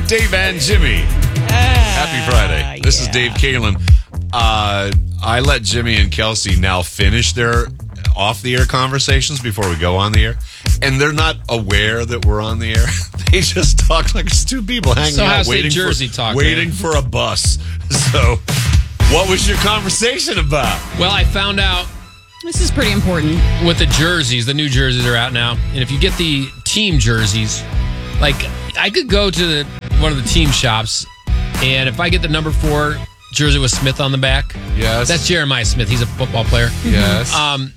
Dave and Jimmy. Happy Friday. This is Dave Kalen. I let Jimmy and Kelsey now finish their off-the-air conversations before we go on the air. And they're not aware that we're on the air. They just talk like it's two people hanging out waiting for a bus. So, what was your conversation about? Well, I found out this is pretty important. with the jerseys, the new jerseys are out now. And if you get the team jerseys, like I could go to one of the team shops, and if I get the number 4 jersey with Smith on the back, Yes. that's Jeremiah Smith. He's a football player. Yes.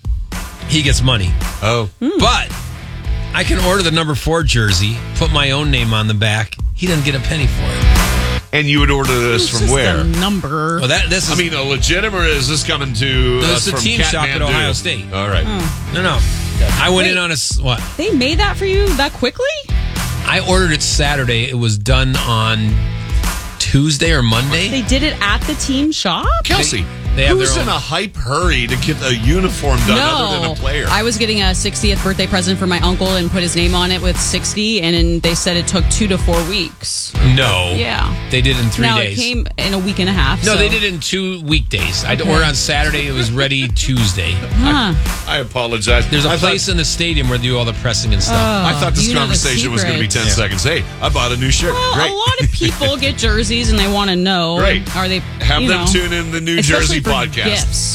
He gets money. Oh. But I can order the number 4 jersey, put my own name on the back. He doesn't get a penny for it. And you would order this It's from just where? a number. Well, this is I mean, a legitimate, or is this coming to No, us it's a from team shop at Kathmandu? Ohio State. All right. no. I went in on what? They made that for you that quickly? I ordered it Saturday. It was done on Tuesday or Monday. They did it at the team shop? Kelsey, They have who's their in own- a hype hurry to get a uniform done other than a player? I was getting a 60th birthday present for my uncle and put his name on it with 60, and then they said it took 2 to 4 weeks. No. Yeah. They did it in 3 now days. it came in a week and a half. No, so. they did it in 2 weekdays. I ordered on Saturday. It was ready Tuesday. Huh. I apologize. There's a I place in the stadium where they do all the pressing and stuff. I thought this you know the conversation was going to be 10 secrets. seconds. Hey, I bought a new shirt. Well, Great. a lot of people get jerseys and they want to know. Great. Are they Have you them know, tune in the New especially Jersey for podcast. Gifts.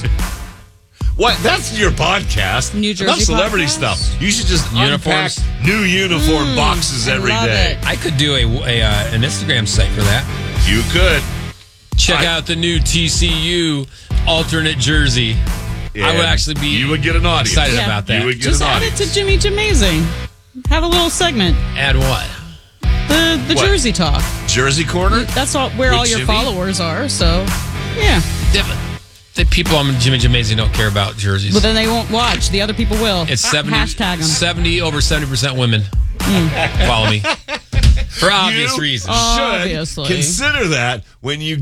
What? That's your podcast. New Jersey Enough celebrity podcast? stuff. You should just Uniforms. unpack new uniform boxes I every love day. it. I could do an Instagram site for that. You could. Check out the new TCU alternate jersey. I would actually be You would get an audience. excited Yeah. about that. You would get Just an add it audience. to Jimmy Jamazing. Have a little segment. Add what? The What? Jersey Talk. Jersey Corner? That's where With all your Jimmy? followers are. So, yeah. The people on Jimmy Jamazing don't care about jerseys. But then they won't watch. The other people will. It's 70, Hashtag them. over 70% women. Follow me. For obvious You reasons. should Obviously. consider that when you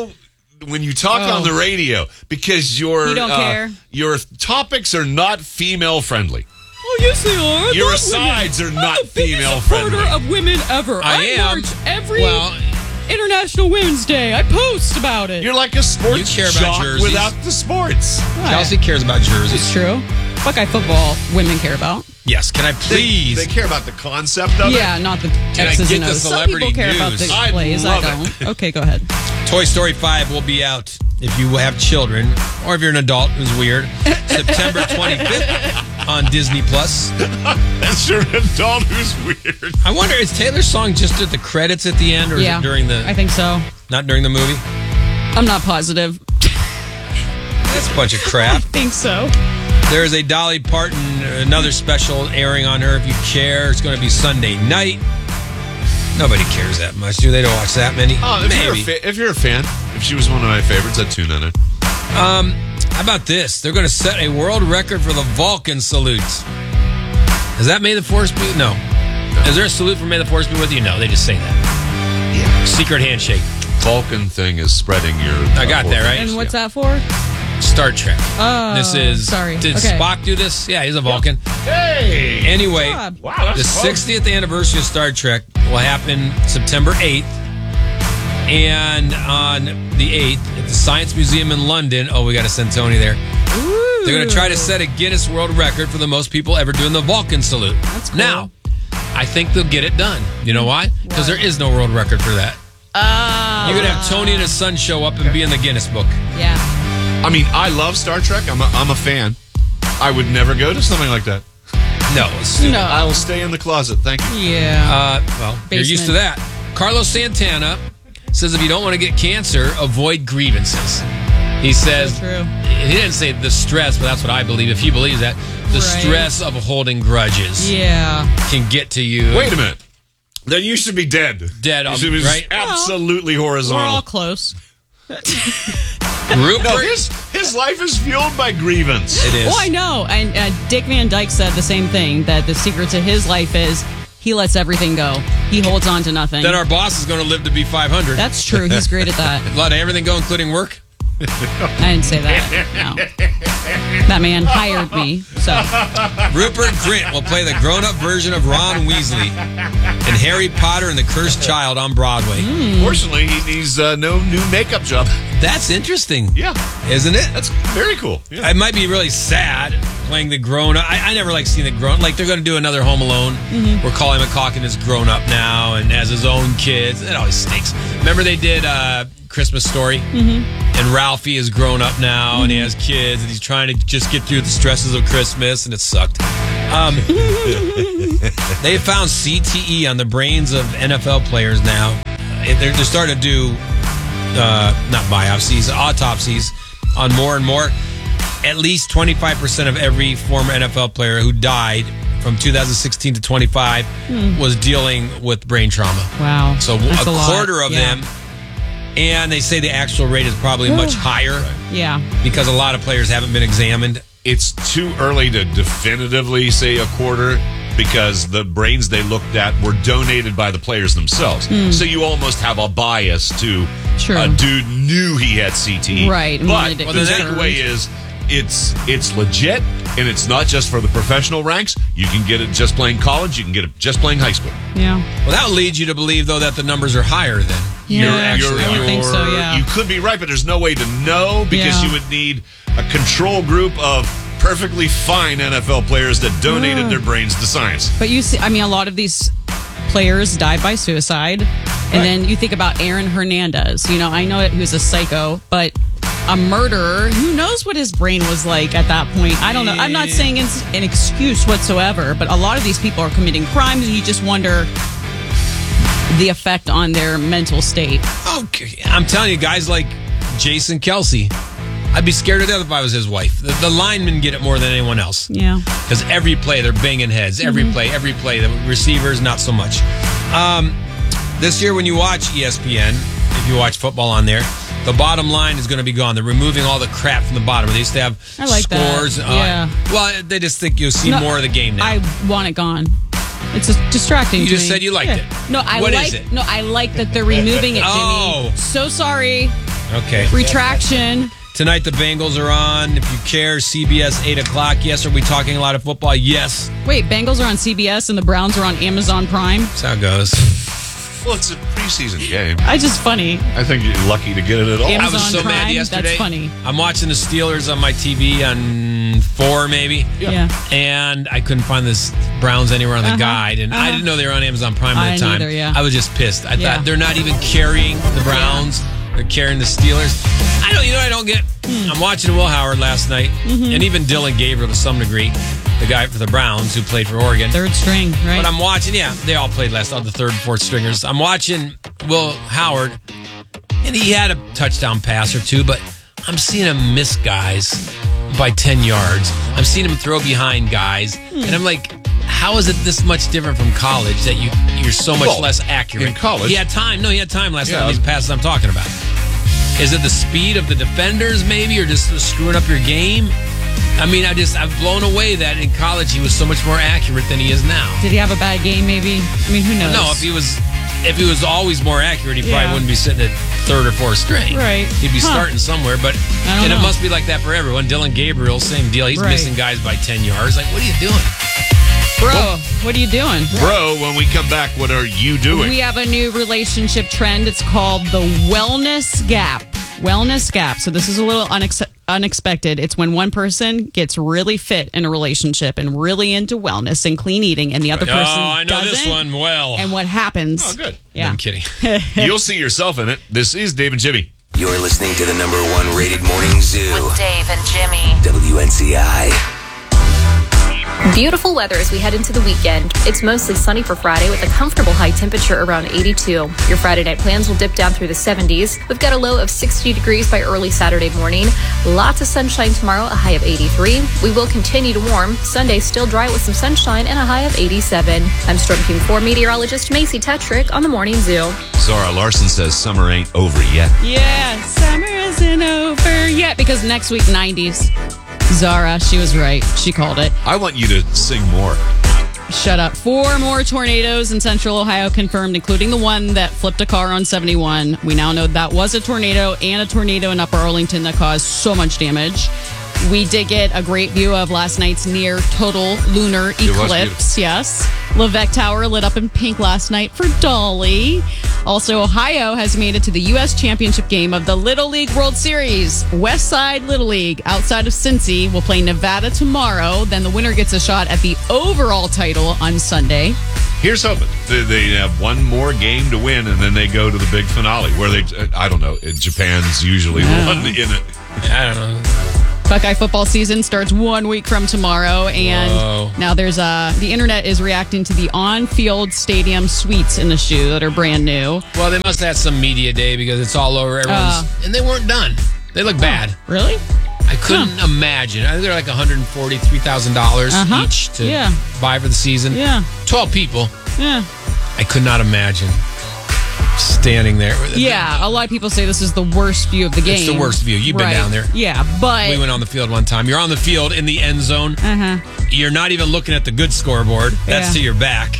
talk on the radio, because You don't care? your topics are not female friendly. Oh, yes, they are. Your Those women. asides are not I'm the biggest female supporter friendly. of women ever. I am. march every Well, International Women's Day. I post about it. You're like a sports You care about jock jerseys. without the sports. Why? Kelsey cares about jerseys. It's true. Buckeye football, women care about. Yes. Can I please? They care about the concept of Yeah, not the Can I X's get and the O's. Some celebrity people care about news? the I'd plays. I love don't. Okay, go ahead. Toy Story 5 will be out if you have children or if you're an adult who's weird. September 25th on Disney Plus. it. That's your adult who's weird. I wonder, is Taylor's song just at the credits at the end, or is Yeah, it during the? I think so. Not during the movie. I'm not positive. That's a bunch of I crap. think so. There is a Dolly Parton, another special airing on her. If you care, it's going to be Sunday night. Nobody cares that much, do they? Don't watch that many. Maybe. If you're a fan, if she was one of my favorites, I'd tune in it. How about this? They're going to set a world record for the Vulcan salute. Is that May the Force be? No. Is there a salute for May the Force be with you? No, they just say that. Yeah. Secret handshake. Vulcan thing is spreading your. I got that, right? And what's that for? Star Trek. Oh, This is. sorry. Did Okay. Spock do this? Yeah, he's a Vulcan. Hey! Anyway, job. Wow, the that's close. 60th anniversary of Star Trek will happen September 8th. And on the 8th, at the Science Museum in London, we got to send Tony there. Ooh. They're going to try to set a Guinness World Record for the most people ever doing the Vulcan salute. That's cool. Now, I think they'll get it done. You know why? Because there is no world record for that. Oh. You could have Tony and his son show up and be in the Guinness book. Yeah. I mean, I love Star Trek. I'm a fan. I would never go to something like that. No. It's stupid. No. I will stay in the closet. Thank you. Yeah. Well, you're used to Basement. that. Carlos Santana says if you don't want to get cancer, avoid grievances. He says, true. he didn't say the stress, but that's what I believe. If he believes that, the Right. stress of holding grudges Yeah. can get to you. Wait a minute. Then you should be dead. Dead, You should be right? absolutely We're horizontal. all close. Rupert? No, his life is fueled by grievance. It is. Oh, I know. And Dick Van Dyke said the same thing, that the secret to his life is he lets everything go. He holds on to nothing. Then our boss is going to live to be 500. That's true. He's great at that. Let everything go, including work. I didn't say that. No. That man hired me. So Rupert Grint will play the grown-up version of Ron Weasley in Harry Potter and the Cursed Child on Broadway. Fortunately, he needs no new makeup job. That's interesting. Yeah. Isn't it? That's very cool. Yeah. It might be really sad playing the grown-up. I never like seeing the grown. Like they're going to do another Home Alone where Colin McCalkin is grown up now and has his own kids. It always stinks. Remember they did Christmas Story, and Ralphie is grown up now and he has kids and he's trying to just get through the stresses of Christmas and it sucked. They found CTE on the brains of NFL players now. They're starting to do not biopsies, autopsies on more and more. At least 25% of every former NFL player who died from 2016 to 25 was dealing with brain trauma. wow. So That's a lot. quarter of Yeah. them. And they say the actual rate is probably much higher Yeah. because a lot of players haven't been examined. It's too early to definitively say a quarter because the brains they looked at were donated by the players themselves. So you almost have a bias to True. a dude knew he had CTE. Right, and But wanted the it confirmed. takeaway is it's legit and it's not just for the professional ranks. You can get it just playing college. You can get it just playing high school. Yeah. Well, that would lead you to believe, though, that the numbers are higher then. Yeah. I would think so, yeah. You could be right, but there's no way to know because Yeah. you would need a control group of perfectly fine NFL players that donated their brains to science. But you see, I mean, a lot of these players died by suicide. And then you think about Aaron Hernandez. You know, I know he was a psycho, but a murderer, who knows what his brain was like at that point? I don't know. I'm not saying it's an excuse whatsoever, but a lot of these people are committing crimes, and you just wonder the effect on their mental state. Okay. I'm telling you, guys like Jason Kelsey, I'd be scared to death if I was his wife. The linemen get it more than anyone else. Yeah. Because every play, they're banging heads. Every play. The receivers, not so much. This year, when you watch ESPN, if you watch football on there, the bottom line is going to be gone. They're removing all the crap from the bottom. They used to have I like that. scores. Yeah. Well, they just think you'll see No, more of the game now. I want it gone. It's just distracting You to just me. said you liked it. No, I What like is it? No, I like that they're removing it, Jimmy. Oh. So sorry. Okay. Retraction. Tonight, the Bengals are on. If you care, CBS, 8 o'clock. Yes. Are we talking a lot of football? Yes. Wait, Bengals are on CBS and the Browns are on Amazon Prime? That's how it goes. Well, it's a preseason game. I just funny. I think you're lucky to get it at all. Amazon I was so mad Prime, yesterday. that's funny. I'm watching the Steelers on my TV on 4 maybe. Yeah. And I couldn't find this Browns anywhere on the guide. And I didn't know they were on Amazon Prime at I the time. neither, yeah. I was just pissed. I Yeah. thought they're not even carrying the Browns. They're carrying the Steelers. I don't, I don't get. I'm watching Will Howard last night. And even Dylan Gabriel to some degree. The guy for the Browns who played for Oregon. Third string, right? But I'm watching, they all played last, all the third and fourth stringers. I'm watching Will Howard, and he had a touchdown pass or two, but I'm seeing him miss guys by 10 yards. I'm seeing him throw behind guys, and I'm like, how is it this much different from college that you're so much less accurate? in college- He had time. No, he had time last Yeah. night on these passes I'm talking about. Is it the speed of the defenders, maybe, or just screwing up your game? I mean, I've blown away that in college he was so much more accurate than he is now. Did he have a bad game, maybe? I mean, who knows? No, if he was always more accurate, he probably Yeah. wouldn't be sitting at third or fourth string. Right. He'd be Huh. starting somewhere, but I don't and know. it must be like that for everyone. Dylan Gabriel, same deal. He's Right. missing guys by 10 yards. Like, what are you doing? Bro, what are you doing? Bro, when we come back, what are you doing? We have a new relationship trend. It's called the wellness gap. Wellness gap. So this is a little unexpected. It's when one person gets really fit in a relationship and really into wellness and clean eating, and the other person I know doesn't. this one well. And what happens? Oh, good. Yeah. I'm kidding. You'll see yourself in it. This is Dave and Jimmy. You're listening to the #1 rated morning zoo. With Dave and Jimmy. WNCI. Beautiful weather as we head into the weekend. It's mostly sunny for Friday with a comfortable high temperature around 82. Your Friday night plans will dip down through the 70s. We've got a low of 60 degrees by early Saturday morning. Lots of sunshine tomorrow, a high of 83. We will continue to warm. Sunday still dry with some sunshine and a high of 87. I'm Storm King 4 meteorologist Macy Tetrick on the Morning Zoo. Zara Larson says summer ain't over yet. Yeah, summer isn't over yet because next week, 90s. Zara, she was right. She called it. I want you to sing more. Shut up. 4 more tornadoes in central Ohio confirmed, including the one that flipped a car on 71. We now know that was a tornado and a tornado in Upper Arlington that caused so much damage. We did get a great view of last night's near total lunar eclipse. Yes. Levesque Tower lit up in pink last night for Dolly. Also, Ohio has made it to the U.S. Championship game of the Little League World Series. West Side Little League, outside of Cincy, will play Nevada tomorrow. Then the winner gets a shot at the overall title on Sunday. Here's hoping. They have one more game to win, and then they go to the big finale, where I don't know, Japan's usually the one in it. I don't know. Buckeye football season starts 1 week from tomorrow, and now there's the internet is reacting to the on-field stadium suites in the shoe that are brand new. Well, they must have had some media day because it's all over everyone's, and they weren't done. They look bad. Really? I couldn't imagine. I think they're like $143,000 each to buy for the season. Yeah. 12 people. Yeah. I could not imagine standing there. Yeah, a lot of people say this is the worst view of the game. It's the worst view. You've been down there. Yeah, but we went on the field one time. You're on the field in the end zone. You're not even looking at the good scoreboard. That's to your back.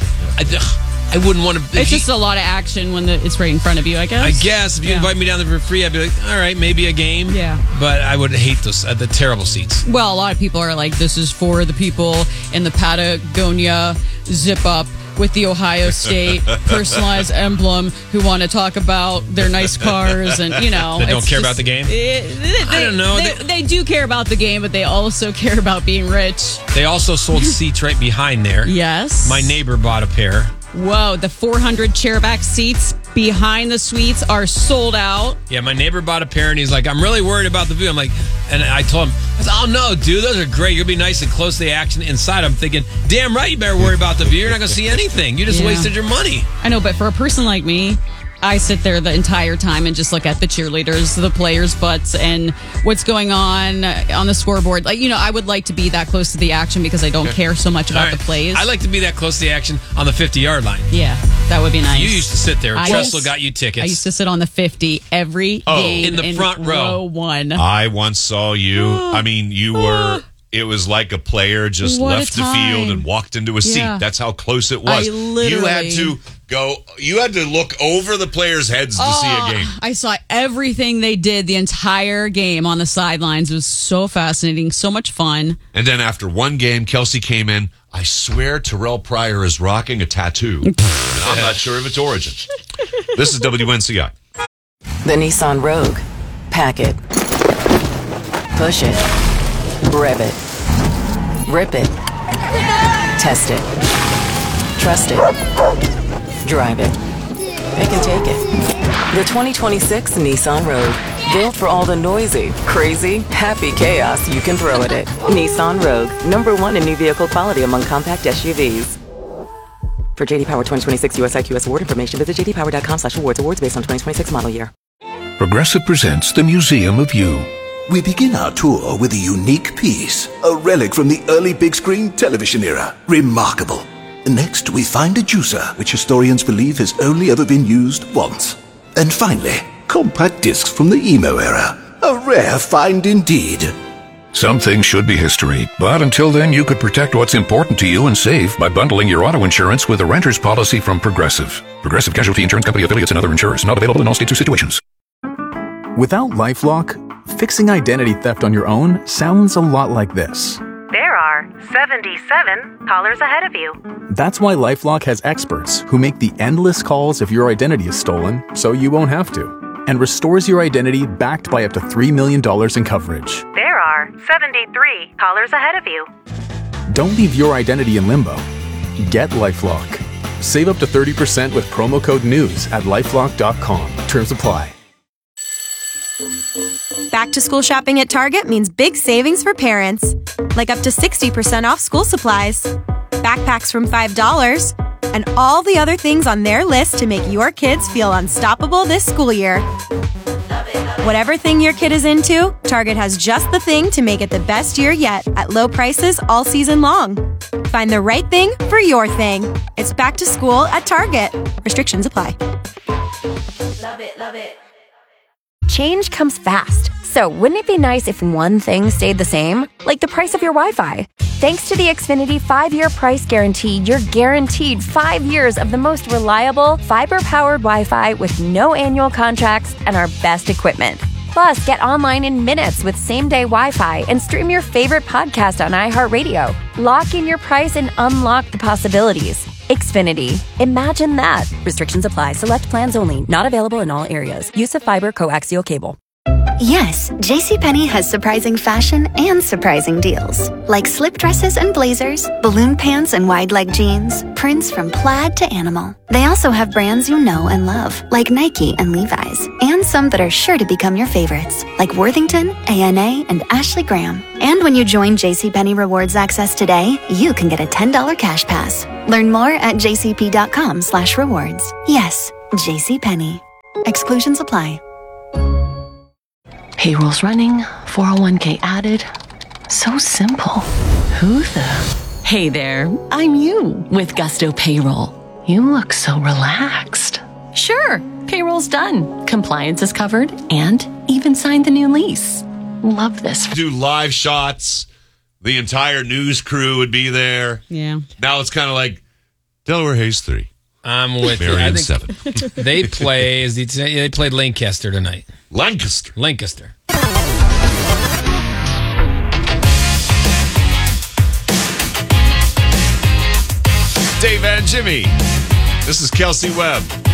I wouldn't want to. It's just a lot of action when it's right in front of you, I guess. I guess if you invite me down there for free, I'd be like, all right, maybe a game. Yeah. But I would hate those the terrible seats. Well, a lot of people are like, this is for the people in the Patagonia zip up with the Ohio State personalized emblem who want to talk about their nice cars and, They don't care about the game? I don't know. They do care about the game, but they also care about being rich. They also sold seats right behind there. Yes. My neighbor bought a pair. Whoa, the 400 chairback seats behind the suites are sold out. Yeah, my neighbor bought a pair, and he's like, I'm really worried about the view. I'm like, and I told him, oh, no, dude, those are great. You'll be nice and close to the action inside. I'm thinking, damn right, you better worry about the view. You're not going to see anything. You just wasted your money. I know, but for a person like me, I sit there the entire time and just look at the cheerleaders, the players' butts, and what's going on the scoreboard. Like, I would like to be that close to the action because I don't care so much about the plays. I like to be that close to the action on the 50-yard line. Yeah, that would be nice. You used to sit there. Tressel got you tickets. I used to sit on the 50 every game in the front row. 1. I once saw you. I mean, you were... It was like a player just left the field and walked into a seat. That's how close it was. You had to look over the players' heads to see a game. I saw everything they did the entire game on the sidelines. It was so fascinating, so much fun. And then after one game, Kelsey came in. I swear Terrell Pryor is rocking a tattoo. And I'm not sure of its origin. This is WNCI. The Nissan Rogue. Pack it. Push it. Rev it. Rip it. Test it. Trust it. Drive it. It can take it. The 2026 Nissan Rogue. Built for all the noisy, crazy, happy chaos you can throw at it. Nissan Rogue. #1 in new vehicle quality among compact SUVs. For JD Power 2026 US IQS award information, visit jdpower.com/awards. Awards based on 2026 model year. Progressive presents the Museum of You. We begin our tour with a unique piece, a relic from the early big screen television era. Remarkable. Next, we find a juicer, which historians believe has only ever been used once. And finally, compact discs from the emo era. A rare find indeed. Some things should be history, but until then, you could protect what's important to you and save by bundling your auto insurance with a renter's policy from Progressive. Progressive Casualty Insurance Company affiliates and other insurers. Not available in all states or situations. Without LifeLock, fixing identity theft on your own sounds a lot like this. There are 77 callers ahead of you. That's why LifeLock has experts who make the endless calls if your identity is stolen so you won't have to, and restores your identity backed by up to $3 million in coverage. There are 73 callers ahead of you. Don't leave your identity in limbo. Get LifeLock. Save up to 30% with promo code NEWS at LifeLock.com. Terms apply. Back to school shopping at Target means big savings for parents, like up to 60% off school supplies, backpacks from $5, and all the other things on their list to make your kids feel unstoppable this school year. Whatever thing your kid is into, Target has just the thing to make it the best year yet at low prices all season long. Find the right thing for your thing. It's back to school at Target. Restrictions apply. Love it, love it. Change comes fast, so wouldn't it be nice if one thing stayed the same? Like the price of your Wi-Fi. Thanks to the Xfinity 5-year price guarantee, you're guaranteed 5 years of the most reliable, fiber-powered Wi-Fi with no annual contracts and our best equipment. Plus, get online in minutes with same-day Wi-Fi and stream your favorite podcast on iHeartRadio. Lock in your price and unlock the possibilities. Xfinity. Imagine that. Restrictions apply. Select plans only. Not available in all areas. Use of fiber coaxial cable. Yes, JCPenney has surprising fashion and surprising deals. Like slip dresses and blazers, balloon pants and wide leg jeans, prints from plaid to animal. They also have brands you know and love, like Nike and Levi's, and some that are sure to become your favorites, like Worthington, A&A, and Ashley Graham. And when you join JCPenney Rewards Access today, you can get a $10 cash pass. Learn more at jcp.com/rewards. Yes, JCPenney. Exclusions apply. Payroll's running, 401k added. So simple. Who the? Hey there, I'm you with Gusto Payroll. You look so relaxed. Sure, payroll's done. Compliance is covered and even signed the new lease. Love this. Do live shots. The entire news crew would be there. Yeah. Now it's kind of like Delaware Hayes 3. I'm with you. Marion I think 7. they played Lancaster tonight. Lancaster. Dave and Jimmy. This is Kelsey Webb.